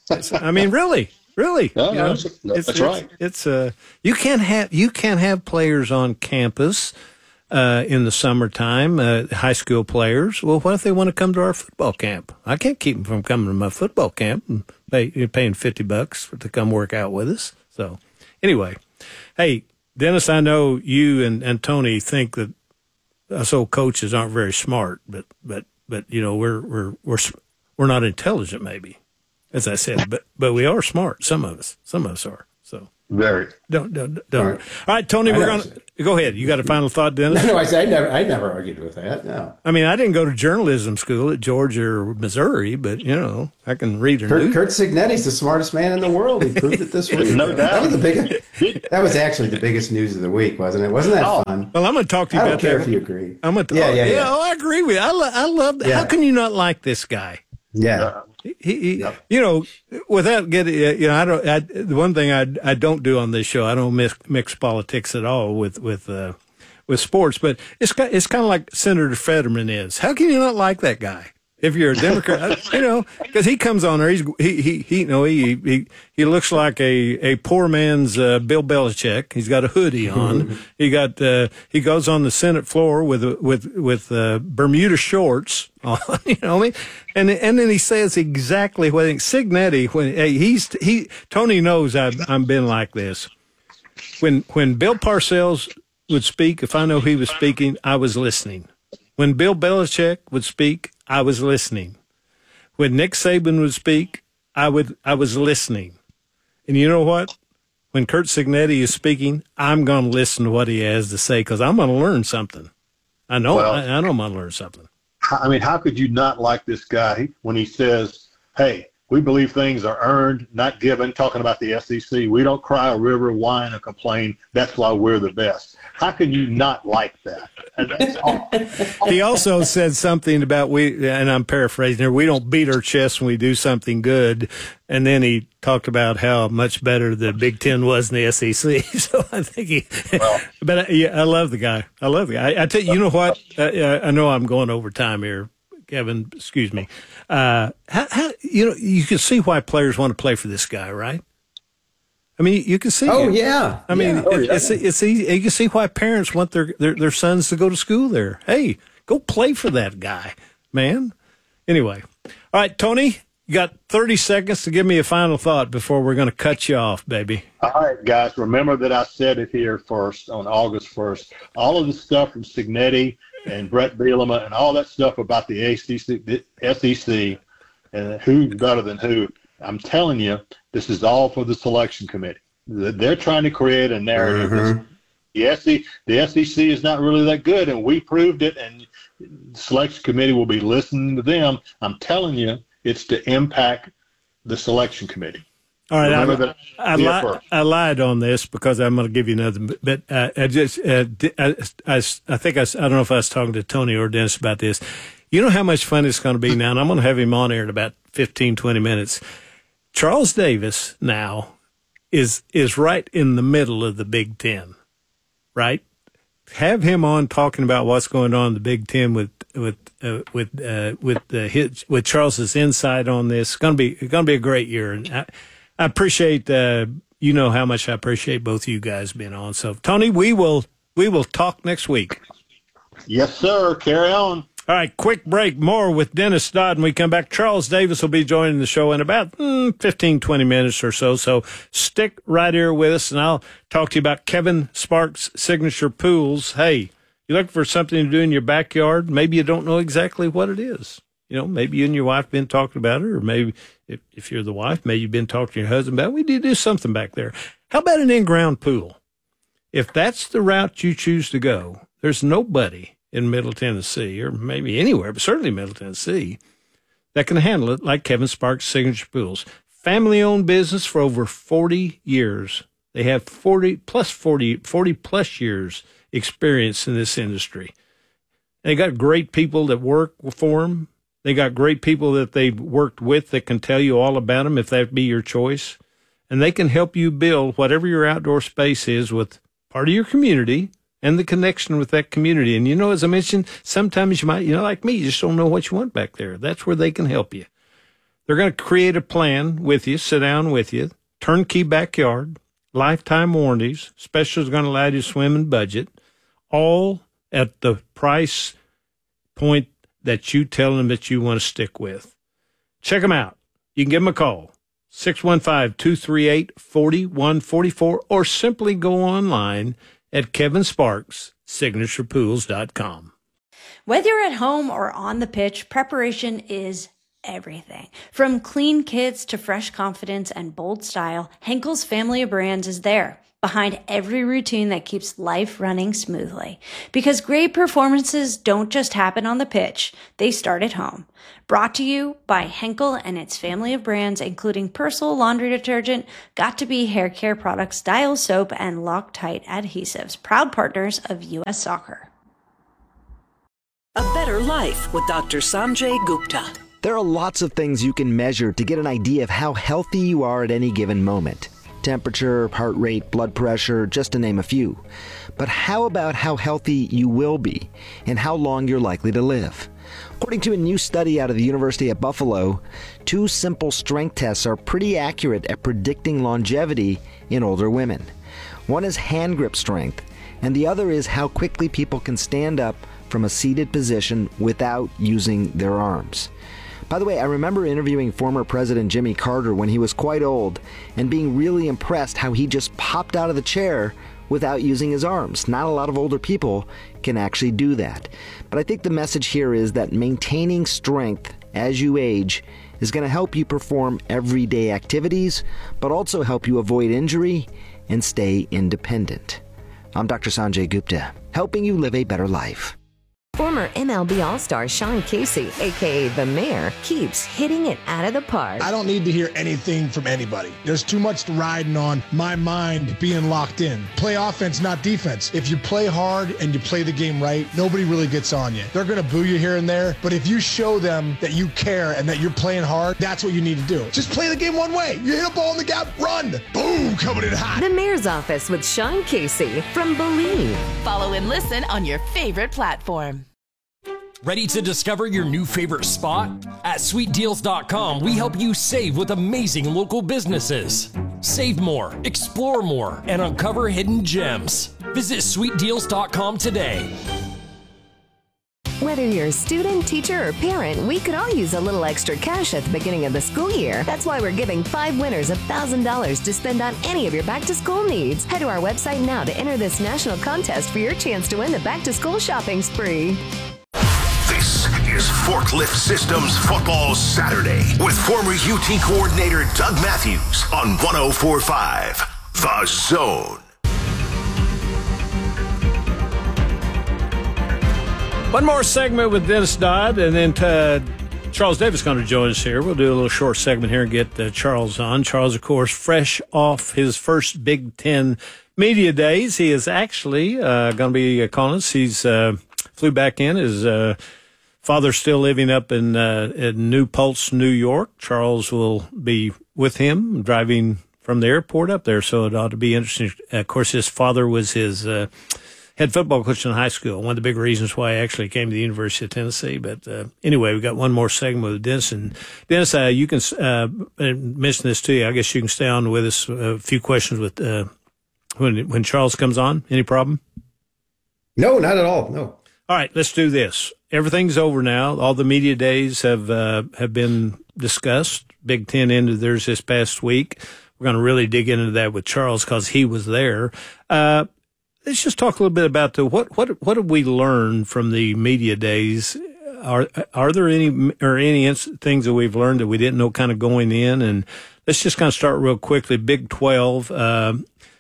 I mean, really, really. No, you know, no, that's, that's it's, right. It's, it's uh, you can't have, you can't have players on campus Uh, in the summertime, uh, high school players. Well, what if they want to come to our football camp? I can't keep them from coming to my football camp and pay, you're paying fifty bucks to come work out with us. So anyway, hey, Dennis, I know you and, and Tony think that us old coaches aren't very smart, but, but, but, you know, we're, we're, we're, we're not intelligent maybe, as I said, but, but we are smart. Some of us, some of us are. So very. Don't, don't, don't. All right, All right Tony, we're going to, Go ahead. You got a final thought, Dennis? No, no, I said I never, I never argued with that. No. I mean, I didn't go to journalism school at Georgia or Missouri, but you know, I can read a Kurt, news. Curt Cignetti's the smartest man in the world. He proved it this week. No doubt. That was the biggest. That was actually the biggest news of the week, wasn't it? Wasn't that Oh. fun? Well, I'm going to talk to you I about don't care that. if you agree. I'm going to. Yeah, oh, yeah, yeah. Oh, I agree with you. I, lo- I love that. Yeah. How can you not like this guy? Yeah. He, he Yep. you know, without getting, you know, I don't. I, the one thing I I don't do on this show, I don't mix, mix politics at all with with uh, with sports. But it's ki- it's kind of like Senator Fetterman is. How can you not like that guy if you're a Democrat? You know, because he comes on there. He's he he he. You know, he he he looks like a a poor man's uh, Bill Belichick. He's got a hoodie on. he got uh, he goes on the Senate floor with with with uh, Bermuda shorts on. You know what I mean? And and then he says exactly what Cignetti when hey, he's he Tony knows I've I've been like this. When when Bill Parcells would speak, if I know he was speaking, I was listening. When Bill Belichick would speak, I was listening. When Nick Saban would speak, I would I was listening. And you know what? When Curt Cignetti is speaking, I'm going to listen to what he has to say because I'm going to learn something. I know Well, I, I know I'm going to learn something. I mean, how could you not like this guy when he says, hey, we believe things are earned, not given, talking about the S E C. We don't cry a river, whine, or complain. That's why we're the best. How can you not like that? And that's all. He also said something about we, and I'm paraphrasing here, we don't beat our chest when we do something good. And then he talked about how much better the Big Ten was in the S E C. So I think he, well, but I, yeah, I love the guy. I love the guy. I, I tell you, you know what? I, I know I'm going over time here, Kevin. Excuse me. Uh, how, how, you know, you can see why players want to play for this guy, right? I mean, you can see. Oh it. yeah. I mean, yeah. Oh, it, yeah. it's it's easy. You can see why parents want their, their their sons to go to school there. Hey, go play for that guy, man. Anyway, all right, Tony, you got thirty seconds to give me a final thought before we're going to cut you off, baby. All right, guys, remember that I said it here first on August first. All of the stuff from Cignetti and Brett Bielema and all that stuff about the S E C, the S E C and who's better than who, I'm telling you, this is all for the selection committee. They're trying to create a narrative. Mm-hmm. The, S E C, the S E C is not really that good, and we proved it, and the selection committee will be listening to them. I'm telling you, it's to impact the selection committee. All right, I, that, I, li- I lied on this because I'm going to give you another. But uh, I just, uh, I, I, I think I, I don't know if I was talking to Tony or Dennis about this. You know how much fun it's going to be now, and I'm going to have him on air in about fifteen, twenty minutes. Charles Davis now is is right in the middle of the Big Ten, right? Have him on talking about what's going on in the Big Ten with with uh, with uh, with uh, his, with Charles's insight on this. It's going to be it's going to be a great year, and I, I appreciate uh, you know how much I appreciate both of you guys being on. So, Tony, we will we will talk next week. Yes, sir. Carry on. All right, quick break. More with Dennis Dodd. When we come back, Charles Davis will be joining the show in about mm, fifteen, twenty minutes or so. So stick right here with us, and I'll talk to you about Kevin Sparks' Signature Pools. Hey, you looking for something to do in your backyard? Maybe you don't know exactly what it is. You know, maybe you and your wife been talking about it, or maybe if, if you're the wife, maybe you've been talking to your husband about it. We need to do something back there. How about an in-ground pool? If that's the route you choose to go, there's nobody in Middle Tennessee, or maybe anywhere, but certainly Middle Tennessee, that can handle it like Kevin Sparks' Signature Pools. Family-owned business for over forty years. They have forty plus forty, forty plus years experience in this industry. They got great people that work for them. They got great people that they've worked with that can tell you all about them if that be your choice. And they can help you build whatever your outdoor space is with part of your community and the connection with that community. And, you know, as I mentioned, sometimes you might, you know, like me, you just don't know what you want back there. That's where they can help you. They're going to create a plan with you, sit down with you, turnkey backyard, lifetime warranties, specials going to allow you to swim and budget, all at the price point that you tell them that you want to stick with. Check them out. You can give them a call, six one five, two three eight, four one four four, or simply go online at Kevin Sparks Signature Pools dot com. Whether you're at home or on the pitch, preparation is everything. From clean kits to fresh confidence and bold style, Henkel's family of brands is there. behind every routine that keeps life running smoothly. Because great performances don't just happen on the pitch, they start at home. Brought to you by Henkel and its family of brands, including Persil laundry detergent, Got2b hair care products, Dial soap, and Loctite adhesives, proud partners of U S Soccer. A Better Life with Doctor Sanjay Gupta. There are lots of things you can measure to get an idea of how healthy you are at any given moment. Temperature, heart rate, blood pressure, just to name a few. But how about how healthy you will be and how long you're likely to live? According to a new study out of the University at Buffalo, two simple strength tests are pretty accurate at predicting longevity in older women. One is hand grip strength, and the other is how quickly people can stand up from a seated position without using their arms. By the way, I remember interviewing former President Jimmy Carter when he was quite old and being really impressed how he just popped out of the chair without using his arms. Not a lot of older people can actually do that. But I think the message here is that maintaining strength as you age is going to help you perform everyday activities, but also help you avoid injury and stay independent. I'm Doctor Sanjay Gupta, helping you live a better life. Former M L B All-Star Sean Casey, a k a. The Mayor, keeps hitting it out of the park. I don't need to hear anything from anybody. There's too much riding on my mind being locked in. Play offense, not defense. If you play hard and you play the game right, nobody really gets on you. They're going to boo you here and there, but if you show them that you care and that you're playing hard, that's what you need to do. Just play the game one way. You hit a ball in the gap, run. Boom, coming in hot. The Mayor's Office with Sean Casey from Believe. Follow and listen on your favorite platform. Ready to discover your new favorite spot? At sweet deals dot com, we help you save with amazing local businesses. Save more, explore more, and uncover hidden gems. Visit sweet deals dot com today. Whether you're a student, teacher, or parent, we could all use a little extra cash at the beginning of the school year. That's why we're giving five winners one thousand dollars to spend on any of your back-to-school needs. Head to our website now to enter this national contest for your chance to win the back-to-school shopping spree. This is Forklift Systems Football Saturday with former U T coordinator Doug Matthews on one oh four point five The Zone. One more segment with Dennis Dodd, and then uh, Charles Davis is going to join us here. We'll do a little short segment here and get uh, Charles on. Charles, of course, fresh off his first Big Ten media days. He is actually uh, going to be calling us. He's uh, flew back in. His uh, father's still living up in, uh, in New Paltz, New York. Charles will be with him, driving from the airport up there, so it ought to be interesting. Of course, his father was his uh, head football coach in high school, one of the big reasons why I actually came to the University of Tennessee. But uh, anyway, we've got one more segment with Dennis. And Dennis, uh, you can uh, mention this to you. I guess you can stay on with us a few questions with uh, when when Charles comes on. Any problem? No, not at all. No. All right, let's do this. Everything's over now. All the media days have uh, have been discussed. Big Ten ended theirs this past week. We're going to really dig into that with Charles because he was there. Uh, let's just talk a little bit about the what what what have we learned from the media days? Are are there any or any things that we've learned that we didn't know kind of going in? And let's just kind of start real quickly. Big twelve. Uh,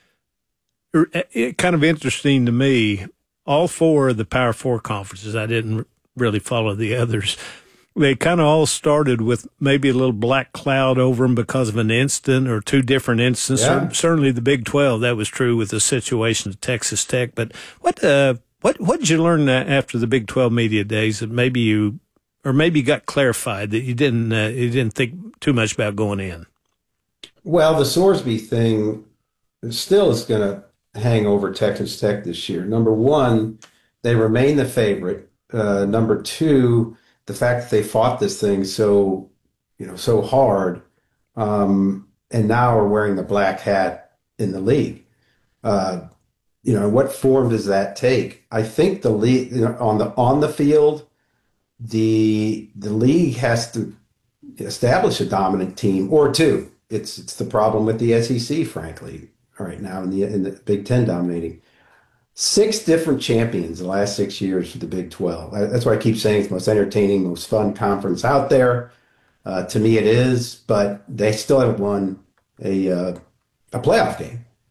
it kind of interesting to me. All four of the Power Four conferences, I didn't really follow the others. They kind of all started with maybe a little black cloud over them because of an incident or two different incidents. Yeah. Certainly the Big twelve, that was true with the situation at Texas Tech. But what uh, what what did you learn after the Big twelve media days that maybe you, or maybe got clarified that you didn't uh, you didn't think too much about going in? Well, the Sorsby thing still is going to hang over Texas Tech this year. Number one, they remain the favorite. Uh, number two, the fact that they fought this thing so, you know, so hard, um, and now are wearing the black hat in the league. Uh, you know, what form does that take? I think the league, you know, on the on the field, the the league has to establish a dominant team or two. It's it's the problem with the S E C, frankly. All right, now in the in the Big Ten dominating. Six different champions the last six years for the Big twelve. That's why I keep saying it's the most entertaining, most fun conference out there. Uh, to me, it is, but they still haven't won a uh, a playoff game.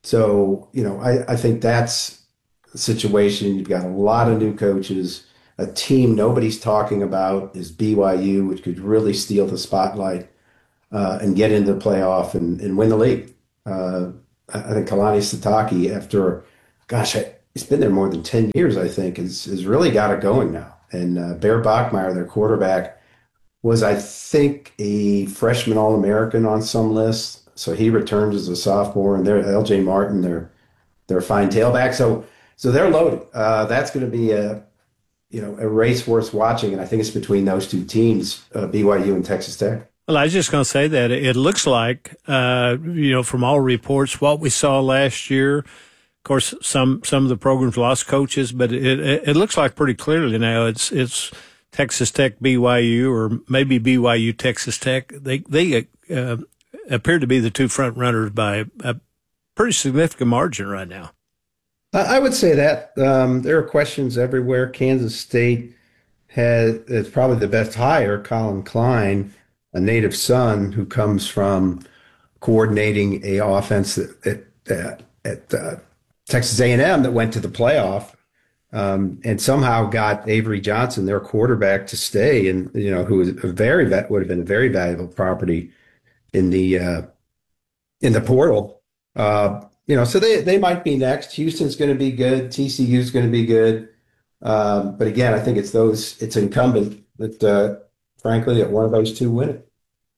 So, you know, I, I think that's the situation. You've got a lot of new coaches. A team nobody's talking about is B Y U, which could really steal the spotlight uh, and get into the playoff and, and win the league. Uh, I think Kalani Sitake, after, gosh, I, he's been there more than ten years, I think, has, has really got it going now. And uh, Bear Bachmeier, their quarterback, was, I think, a freshman All-American on some list. So he returns as a sophomore, and they're L J Martin, they're, they're a fine tailback. So so they're loaded. Uh, that's going to be a, you know, a race worth watching, and I think it's between those two teams, uh, B Y U and Texas Tech. Well, I was just going to say that it looks like, uh, you know, from all reports, what we saw last year. Of course, some some of the programs lost coaches, but it it, it looks like pretty clearly now it's it's Texas Tech, B Y U, or maybe B Y U, Texas Tech. They they uh, appear to be the two front runners by a pretty significant margin right now. I would say that um, there are questions everywhere. Kansas State has is probably the best hire, Colin Klein, a native son who comes from coordinating a offense at at, at uh, Texas A and M that went to the playoff, um, and somehow got Avery Johnson, their quarterback, to stay, and you know who was a very would have been a very valuable property in the uh, in the portal. Uh, You know, so they, they might be next. Houston's going to be good. T C U's going to be good. Um, but again, I think it's those, it's incumbent that, uh, frankly, that one of those two win it.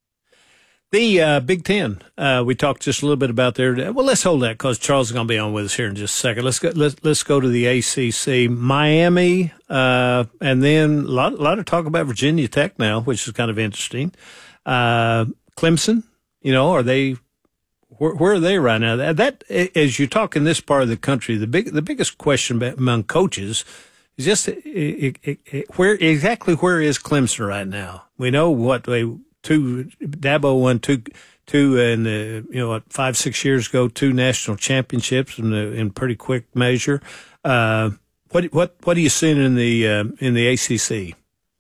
The uh, Big Ten, uh, we talked just a little bit about there. Well, let's hold that because Charles is going to be on with us here in just a second. Let's go, let's, let's go to the A C C. Miami, uh, and then a lot, a lot of talk about Virginia Tech now, which is kind of interesting. Uh, Clemson, you know, are they... Where, where are they right now? That, that, as you talk in this part of the country, the big, the biggest question among coaches is just it, it, it, it, where exactly where is Clemson right now? We know what they two Dabo won two two in the you know what, five six years ago, two national championships in the, in pretty quick measure. Uh, what what what are you seeing in the uh, in the A C C?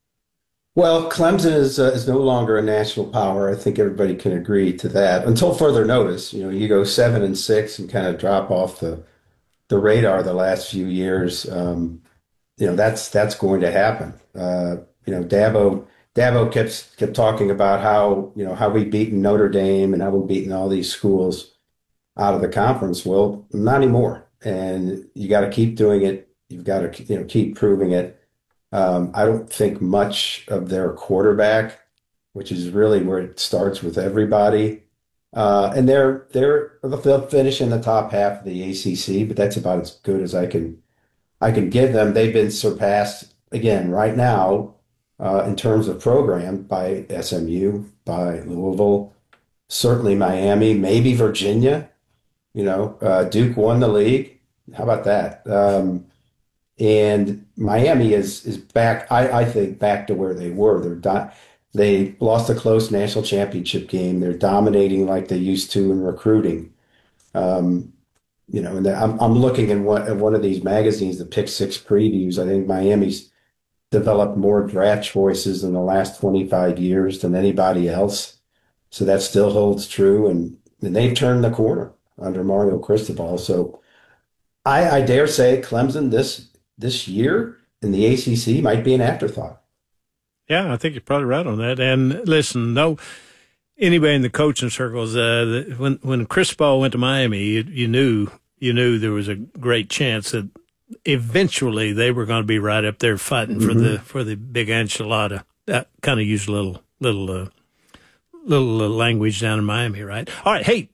Well, Clemson is uh, is no longer a national power. I think everybody can agree to that until further notice. You know, you go seven and six and kind of drop off the the radar the last few years. Um, you know, that's that's going to happen. Uh, you know, Dabo Dabo kept kept talking about how you know how we beaten Notre Dame and how we've beaten all these schools out of the conference. Well, not anymore. And you got to keep doing it. You've got to you know keep proving it. Um, I don't think much of their quarterback, which is really where it starts with everybody. Uh, and they're they're they'll finish in the top half of the A C C, but that's about as good as I can I can give them. They've been surpassed again right now uh, in terms of program by S M U, by Louisville, certainly Miami, maybe Virginia. You know, uh, Duke won the league. How about that? Um, And Miami is is back, I, I think, back to where they were. They're do- they lost a close national championship game. They're dominating like they used to in recruiting. Um, you know, and I'm I'm looking in one, at one of these magazines, the Pick Six previews. I think Miami's developed more draft choices in the last twenty-five years than anybody else. So that still holds true. And, and they've turned the corner under Mario Cristobal. So I, I dare say Clemson this this year in the A C C might be an afterthought. Yeah, I think you're probably right on that. And listen, no, anybody in the coaching circles, uh, the, when when Cristobal went to Miami, you, you knew you knew there was a great chance that eventually they were going to be right up there fighting mm-hmm. for the for the big enchilada. That kind of used a little little uh, little uh, language down in Miami, right? All right, hey,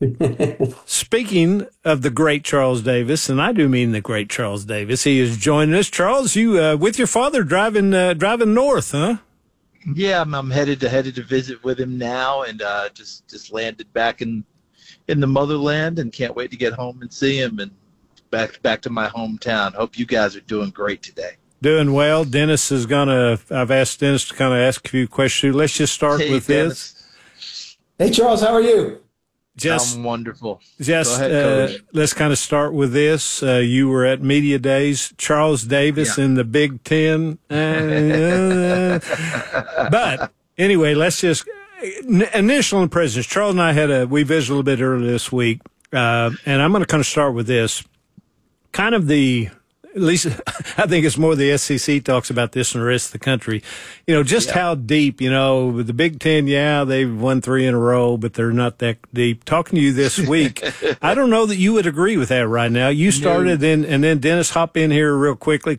speaking of the great Charles Davis, and I do mean the great Charles Davis, he is joining us. Charles, you uh, with your father driving uh, driving north, huh? Yeah, I'm, I'm headed to headed to visit with him now, and uh, just just landed back in in the motherland, and can't wait to get home and see him and back back to my hometown. Hope you guys are doing great today. Doing well. Dennis is gonna. I've asked Dennis to kind of ask a few questions. Let's just start hey, with Dennis. this. Hey, Charles, how are you? Just I'm wonderful. Just Go ahead, uh, let's kind of start with this. Uh, you were at Media Days, Charles Davis yeah. in the Big Ten. Uh, but anyway, let's just initial impressions. Charles and I had a we visited a little bit earlier this week. uh, and I'm going to kind of start with this. Kind of the, at least I think it's more the S E C talks about this than the rest of the country. You know, just yeah. how deep, you know, the Big Ten, yeah, they've won three in a row, but they're not that deep. Talking to you this week, I don't know that you would agree with that right now. You started, no. then, and then Dennis, hop in here real quickly.